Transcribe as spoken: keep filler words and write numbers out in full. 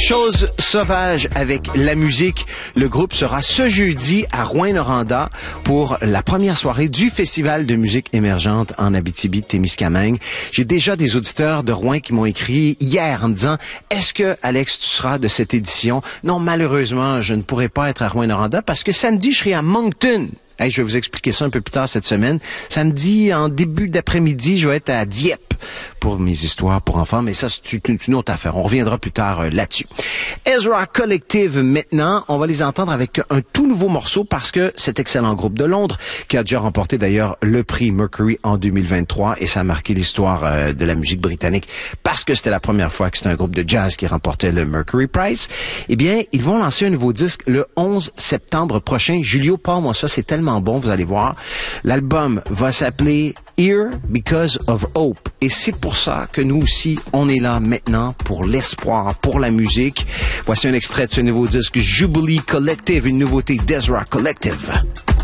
Chose sauvage avec la musique. Le groupe sera ce jeudi à Rouyn-Noranda pour la première soirée du Festival de musique émergente en Abitibi-Témiscamingue. J'ai déjà des auditeurs de Rouyn qui m'ont écrit hier en me disant « Est-ce que, Alex, tu seras de cette édition? » Non, malheureusement, je ne pourrai pas être à Rouyn-Noranda parce que samedi, je serai à Moncton. Hey, je vais vous expliquer ça un peu plus tard cette semaine. Samedi, en début d'après-midi, je vais être à Dieppe pour mes histoires pour enfants, mais ça, c'est une, une autre affaire. On reviendra plus tard euh, là-dessus. Ezra Collective, maintenant, on va les entendre avec un tout nouveau morceau parce que cet excellent groupe de Londres, qui a déjà remporté d'ailleurs le prix Mercury en deux mille vingt-trois, et ça a marqué l'histoire euh, de la musique britannique parce que c'était la première fois que c'était un groupe de jazz qui remportait le Mercury Prize, eh bien, ils vont lancer un nouveau disque le onze septembre prochain. Julio, pas moi, ça, c'est tellement bon, vous allez voir. L'album va s'appeler Here Because of Hope. Et c'est pour ça que nous aussi, on est là maintenant pour l'espoir, pour la musique. Voici un extrait de ce nouveau disque Jubilee Collective, une nouveauté d'Ezra Collective.